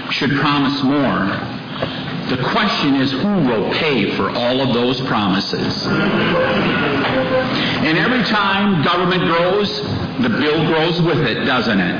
should promise more. The question is, who will pay for all of those promises? And every time government grows, the bill grows with it, doesn't it?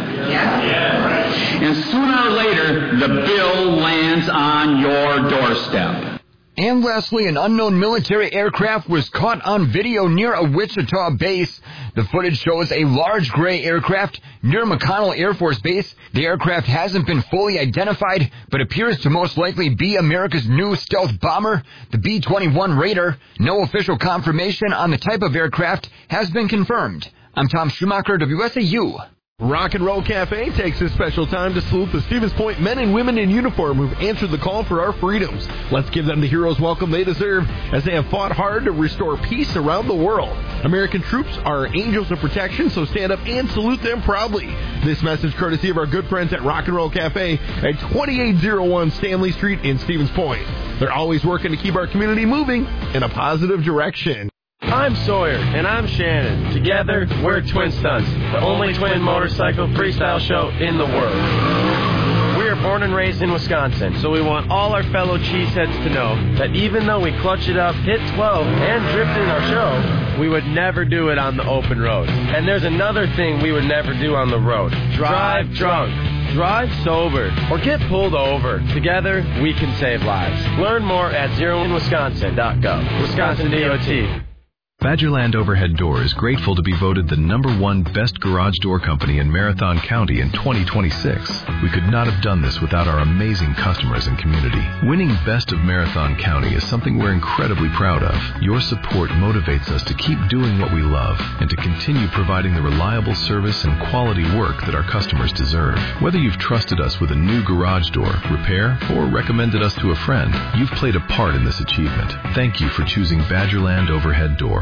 Yeah. And sooner or later, the bill lands on your doorstep. And lastly, an unknown military aircraft was caught on video near a Wichita base. The footage shows a large gray aircraft near McConnell Air Force Base. The aircraft hasn't been fully identified, but appears to most likely be America's new stealth bomber, the B-21 Raider. No official confirmation on the type of aircraft has been confirmed. I'm Tom Schumacher, WSAU. Rock and Roll Cafe takes this special time to salute the Stevens Point men and women in uniform who've answered the call for our freedoms. Let's give them the hero's welcome they deserve as they have fought hard to restore peace around the world. American troops are angels of protection, so stand up and salute them proudly. This message courtesy of our good friends at Rock and Roll Cafe at 2801 Stanley Street in Stevens Point. They're always working to keep our community moving in a positive direction. I'm Sawyer, and I'm Shannon. Together, we're Twin Stunts, the only twin motorcycle freestyle show in the world. We are born and raised in Wisconsin, so we want all our fellow cheeseheads to know that even though we clutch it up, hit 12, and drift in our show, we would never do it on the open road. And there's another thing we would never do on the road. Drive drunk. Drive sober or get pulled over. Together, we can save lives. Learn more at zeroinwisconsin.gov. Wisconsin DOT. Badgerland Overhead Door is grateful to be voted the #1 best garage door company in Marathon County in 2026. We could not have done this without our amazing customers and community. Winning Best of Marathon County is something we're incredibly proud of. Your support motivates us to keep doing what we love and to continue providing the reliable service and quality work that our customers deserve. Whether you've trusted us with a new garage door, repair, or recommended us to a friend, you've played a part in this achievement. Thank you for choosing Badgerland Overhead Door.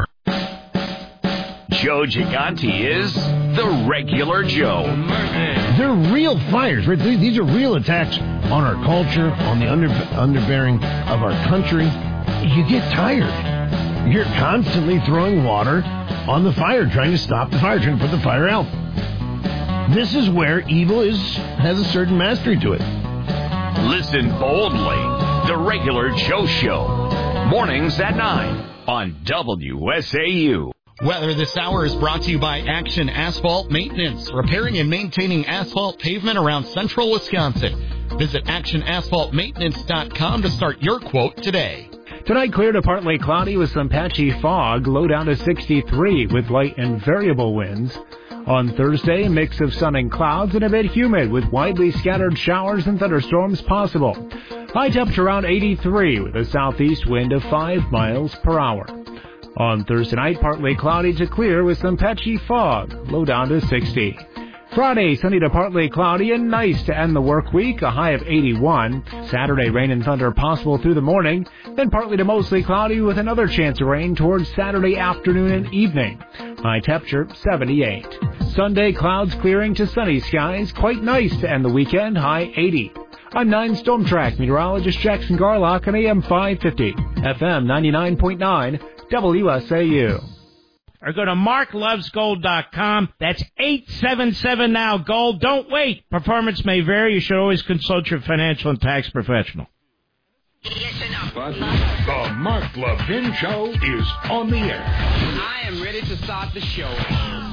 Joe Gigante is the regular Joe. They're real fires, right? These are real attacks on our culture, on the underbearing of our country. You get tired. You're constantly throwing water on the fire, trying to stop the fire, trying to put the fire out. This is where evil has a certain mastery to it. Listen boldly. The regular Joe Show. Mornings at 9 on WSAU. Weather this hour is brought to you by Action Asphalt Maintenance, repairing and maintaining asphalt pavement around central Wisconsin. Visit actionasphaltmaintenance.com to start your quote today. Tonight, clear to partly cloudy with some patchy fog, low down to 63 with light and variable winds. On Thursday, a mix of sun and clouds and a bit humid with widely scattered showers and thunderstorms possible. High temperature around 83 with a southeast wind of 5 miles per hour. On Thursday night, partly cloudy to clear with some patchy fog, low down to 60. Friday, sunny to partly cloudy and nice to end the work week, a high of 81. Saturday, rain and thunder possible through the morning, then partly to mostly cloudy with another chance of rain towards Saturday afternoon and evening. High temperature 78. Sunday, clouds clearing to sunny skies, quite nice to end the weekend, high 80. I'm 9 Storm Track meteorologist Jackson Garlock on AM 550, FM 99.9. WSAU. Or go to marklovesgold.com. That's 877-NOW-GOLD. Don't wait. Performance may vary. You should always consult your financial and tax professional. The Mark Levin Show is on the air. I am ready to start the show.